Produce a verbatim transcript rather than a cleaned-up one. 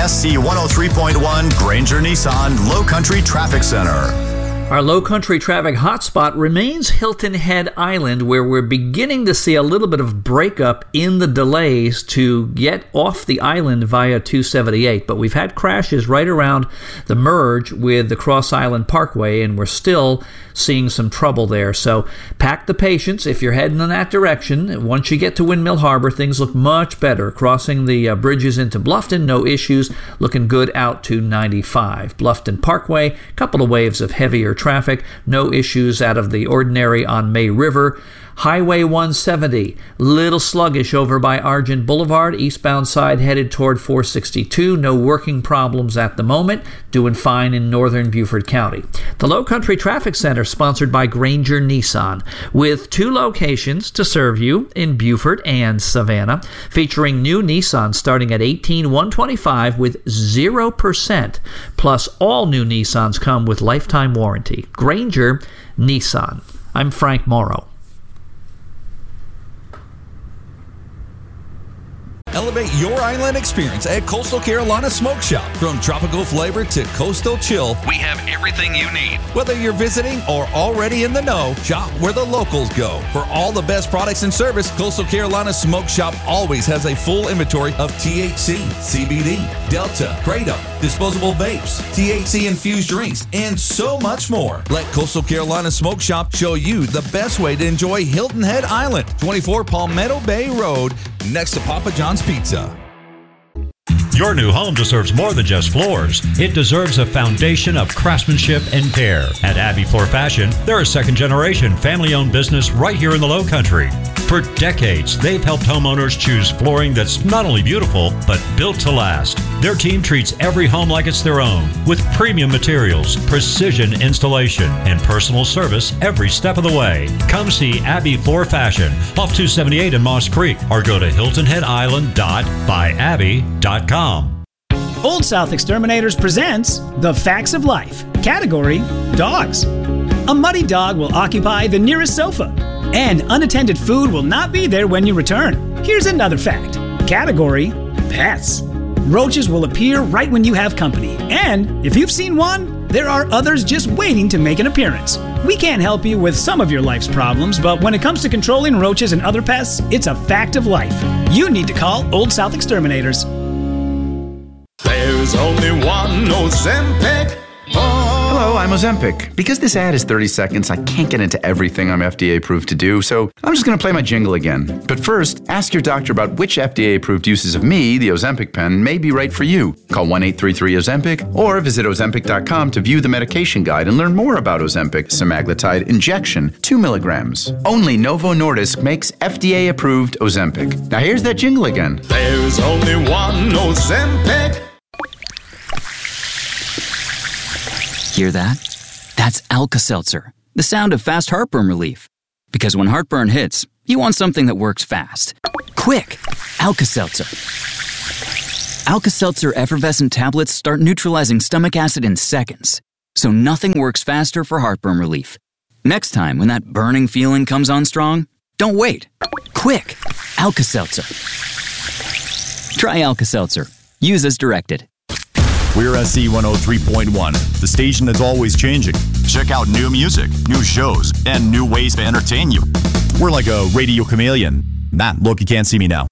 S C one oh three point one Granger Nissan Low Country Traffic Center. Our low country traffic hotspot remains Hilton Head Island, where we're beginning to see a little bit of breakup in the delays to get off the island via two seventy-eight. But we've had crashes right around the merge with the Cross Island Parkway, and we're still seeing some trouble there. So pack the patience if you're heading in that direction. Once you get to Windmill Harbor, things look much better. Crossing the uh, bridges into Bluffton, no issues. Looking good out to ninety-five. Bluffton Parkway, couple of waves of heavier traffic, no issues out of the ordinary on May River. Highway one seventy, little sluggish over by Argent Boulevard, eastbound side headed toward four sixty-two. No working problems at the moment. Doing fine in northern Beaufort County. The Low Country Traffic Center, sponsored by Granger Nissan, with two locations to serve you in Beaufort and Savannah, featuring new Nissans starting at eighteen thousand one hundred twenty-five dollars with zero percent. Plus, all new Nissans come with lifetime warranty. Granger Nissan. I'm Frank Morrow. Elevate your island experience at Coastal Carolina Smoke Shop. From tropical flavor to coastal chill, we have everything you need. Whether you're visiting or already in the know, shop where the locals go. For all the best products and service, Coastal Carolina Smoke Shop always has a full inventory of T H C, C B D, Delta, Kratom, disposable vapes, T H C-infused drinks, and so much more. Let Coastal Carolina Smoke Shop show you the best way to enjoy Hilton Head Island, twenty-four Palmetto Bay Road, next to Papa John's Pizza. Your new home deserves more than just floors. It deserves a foundation of craftsmanship and care. At Abbey Floor Fashion, they're a second-generation family-owned business right here in the Low Country. For decades, they've helped homeowners choose flooring that's not only beautiful, but built to last. Their team treats every home like it's their own, with premium materials, precision installation, and personal service every step of the way. Come see Abbey Floor Fashion off two seventy-eight in Moss Creek, or go to hilton head island dot by abbey dot com. Old South Exterminators presents The Facts of Life. Category, dogs. A muddy dog will occupy the nearest sofa, and unattended food will not be there when you return. Here's another fact. Category, pets. Roaches will appear right when you have company, and if you've seen one, there are others just waiting to make an appearance. We can't help you with some of your life's problems, but when it comes to controlling roaches and other pests, it's a fact of life. You need to call Old South Exterminators. There's only one Ozempic. Hello, I'm Ozempic. Because this ad is thirty seconds, I can't get into everything I'm F D A approved to do, so I'm just going to play my jingle again. But first, ask your doctor about which F D A approved uses of me, the Ozempic pen, may be right for you. Call one eight three three Ozempic or visit ozempic dot com to view the medication guide and learn more about Ozempic semaglutide injection, two milligrams. Only Novo Nordisk makes F D A approved Ozempic. Now here's that jingle again. There's only one Ozempic. Hear that? That's Alka-Seltzer, the sound of fast heartburn relief. Because when heartburn hits, you want something that works fast. Quick! Alka-Seltzer. Alka-Seltzer effervescent tablets start neutralizing stomach acid in seconds, so nothing works faster for heartburn relief. Next time when that burning feeling comes on strong, don't wait. Quick! Alka-Seltzer. Try Alka-Seltzer. Use as directed. We're S C one oh three point one, the station that's always changing. Check out new music, new shows, and new ways to entertain you. We're like a radio chameleon. Nah, look, you can't see me now.